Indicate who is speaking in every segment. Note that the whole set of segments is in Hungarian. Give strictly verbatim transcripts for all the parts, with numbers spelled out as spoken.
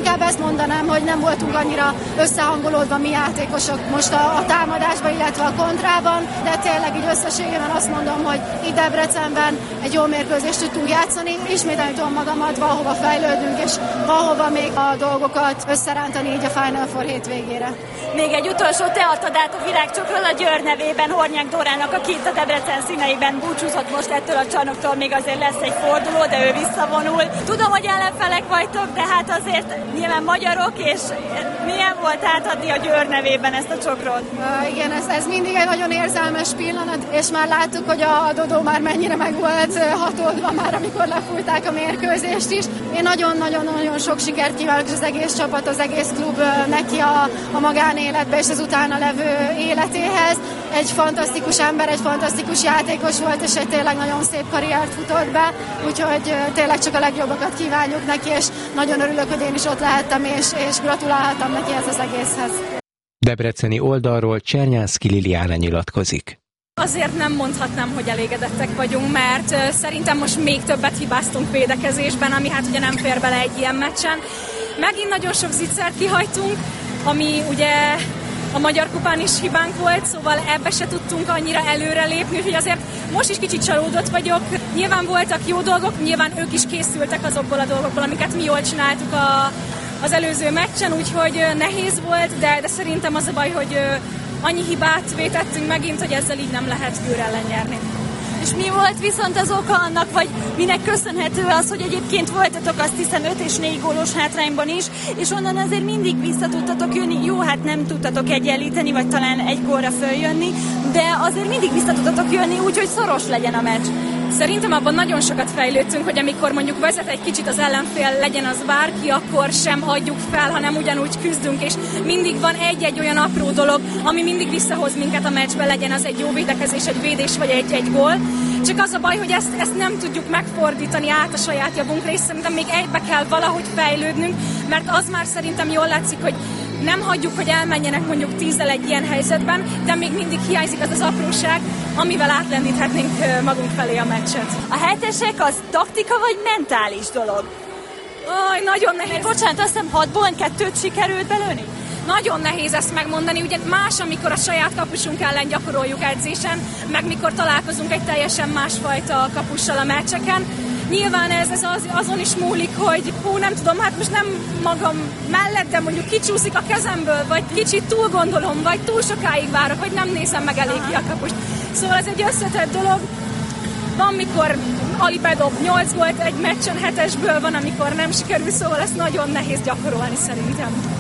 Speaker 1: inkább ezt mondanám, hogy nem voltunk annyira összehangolódva mi játékosok most a, a támadásban, illetve a kontrában, de tényleg így összességében azt mondom, hogy itt Debrecenben egy jó mérkőzést tudtunk játszani, ismételni tudom magamat, valahova fejlődnünk, és valahova még a dolgokat összerántani így a Final Four hétvégére.
Speaker 2: Még egy utolsó, te adtad át a világcsokrot a Győr nevében Hornyák Dórának, aki itt a Debrecen színeiben búcsúzott most ettől a csarnoktól, még azért lesz egy forduló, de ő visszavonul. Tudom, hogy ellenfelek vagytok, de hát azért nyilván magyarok, és milyen volt átadni a Győr nevében ezt a csokrot?
Speaker 1: Uh, igen, ez, ez mindig egy nagyon érzelmes pillanat, és már láttuk, hogy a Dodó már mennyire meg volt hatódva már, amikor lefújták a mérkőzést is. Én nagyon-nagyon-nagyon sok sikert kívánok az egész csapat, az egész klub neki a, a magánéletbe és az utána levő életéhez. Egy fantasztikus ember, egy fantasztikus játékos volt, és egy tényleg nagyon szép karriert futott be, úgyhogy tényleg csak a legjobbakat kívánjuk neki, és nagyon örülök, hogy én is ott lehettem, és, és gratulálhattam neki ez az egészhez.
Speaker 3: Debreceni oldalról Csernyánszky Liliana nyilatkozik.
Speaker 4: Azért nem mondhatnám, hogy elégedettek vagyunk, mert szerintem most még többet hibáztunk védekezésben, ami hát ugye nem fér bele egy ilyen meccsen. Megint nagyon sok zicsert kihagytunk, ami ugye a Magyar Kupán is hibánk volt, szóval ebbe se tudtunk annyira előrelépni, úgyhogy azért most is kicsit csalódott vagyok. Nyilván voltak jó dolgok, nyilván ők is készültek azokból a dolgokból, amiket mi jól csináltuk a, az előző meccsen, úgyhogy nehéz volt, de, de szerintem az a baj, hogy annyi hibát vétettünk megint, hogy ezzel így nem lehet Győr ellen nyerni.
Speaker 2: És mi volt viszont az oka annak, vagy minek köszönhető az, hogy egyébként voltatok azt hiszem öt és négy gólos hátrányban is, és onnan azért mindig vissza tudtatok jönni. Jó, hát nem tudtatok egyenlíteni, vagy talán egy gólra följönni, de azért mindig vissza tudtatok jönni, úgyhogy szoros legyen a meccs.
Speaker 4: Szerintem abban nagyon sokat fejlődtünk, hogy amikor mondjuk vezet egy kicsit az ellenfél, legyen az bárki, akkor sem adjuk fel, hanem ugyanúgy küzdünk, és mindig van egy-egy olyan apró dolog, ami mindig visszahoz minket a meccsbe, legyen az egy jó védekezés, egy védés vagy egy-egy gól. Csak az a baj, hogy ezt, ezt nem tudjuk megfordítani át a saját javunkra, és szerintem még egybe kell valahogy fejlődnünk, mert az már szerintem jól látszik, hogy nem hagyjuk, hogy elmenjenek mondjuk tízzel egy ilyen helyzetben, de még mindig hiányzik az az apróság, amivel átlendíthetnénk magunk felé a meccset.
Speaker 2: A hetesek az taktika vagy mentális dolog?
Speaker 4: Aj, nagyon nehéz.
Speaker 2: Bocsánat, azt hiszem hatból kettőt sikerült belőni?
Speaker 4: Nagyon nehéz ezt megmondani, ugye más, amikor a saját kapusunk ellen gyakoroljuk edzésen, meg mikor találkozunk egy teljesen másfajta kapussal a meccseken. Nyilván ez, ez az, azon is múlik, hogy hú, nem tudom, hát most nem magam mellett, de mondjuk kicsúszik a kezemből, vagy kicsit túl gondolom, vagy túl sokáig várok, vagy nem nézem meg elég ki a kapust. Szóval ez egy összetett dolog. Van, mikor Ali bedob nyolc volt egy meccsen, hetesből van, amikor nem sikerül, szóval ezt nagyon nehéz gyakorolni szerintem.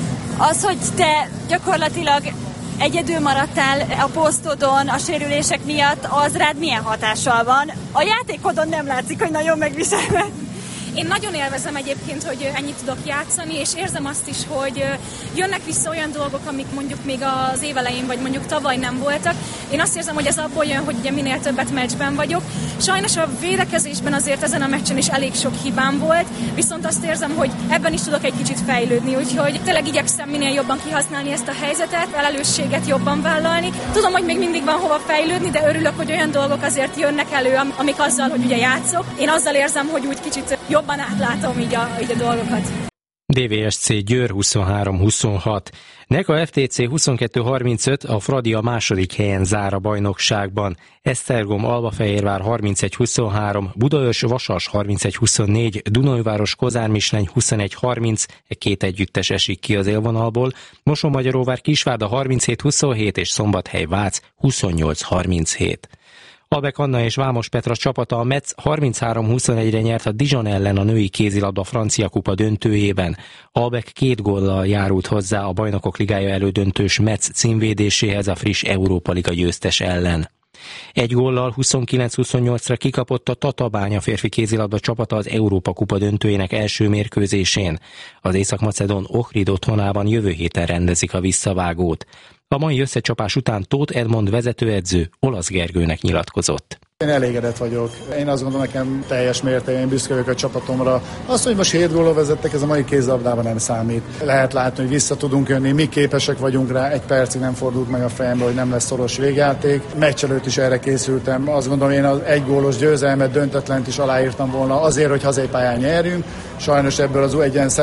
Speaker 2: Az, hogy te gyakorlatilag egyedül maradtál a posztodon a sérülések miatt, az rád milyen hatással van? A játékodon nem látszik, hogy nagyon megviselve.
Speaker 4: Én nagyon élvezem egyébként, hogy ennyit tudok játszani, és érzem azt is, hogy jönnek vissza olyan dolgok, amik mondjuk még az év elején, vagy mondjuk tavaly nem voltak. Én azt érzem, hogy ez abból jön, hogy ugye minél többet meccsben vagyok. Sajnos a védekezésben azért ezen a meccsen is elég sok hibám volt, viszont azt érzem, hogy ebben is tudok egy kicsit fejlődni, úgyhogy tényleg igyekszem minél jobban kihasználni ezt a helyzetet, felelősséget jobban vállalni. Tudom, hogy még mindig van hova fejlődni, de örülök, hogy olyan dolgok azért jönnek elő, amik azzal, hogy ugye játszok. Én azzal érzem, hogy úgy kicsit jobban átlátom így a, így a dolgokat.
Speaker 3: dé vé es cé Győr huszonhárom huszonhat. Neka ef té cé huszonkettő harmincöt, a Fradi a második helyen zár a bajnokságban. Esztergom Albafehérvár harmincegy huszonhárom, Budaörs Vasas harmincegy huszonnégy, Dunajváros Kozár Misleny huszonegy harminc, két együttes esik ki az élvonalból, Mosonmagyaróvár Kisvárda harminchét huszonhét és Szombathely Vác huszonnyolc harminchét. Albek Anna és Vámos Petra csapata a Metz harminchárom huszonegyre nyert a Dijon ellen a női kézilabda francia kupa döntőjében. Albek két góllal járult hozzá a Bajnokok Ligája elődöntős Metz címvédéséhez a friss Európa Liga győztes ellen. Egy góllal huszonkilenc huszonnyolcra kikapott a Tatabánya férfi kézilabda csapata az Európa Kupa döntőjének első mérkőzésén. Az észak-macedón Ohrid otthonában jövő héten rendezik a visszavágót. A mai összecsapás után Tóth Edmond vezetőedző Olasz Gergőnek nyilatkozott.
Speaker 5: Én elégedett vagyok. Én azt gondolom, nekem teljes mértékben büszke vagyok a csapatomra. Azt, hogy most hét góllal vezettek, ez a mai kézilabdában nem számít. Lehet látni, hogy vissza tudunk jönni, mi képesek vagyunk rá, egy percig nem fordult meg a fejembe, hogy nem lesz szoros végjáték. Meccs előtt is erre készültem. Azt gondolom, én az egy gólos győzelmet, döntetlent is aláírtam volna azért, hogy hazai pályán nyerjünk. Sajnos ebből az egyen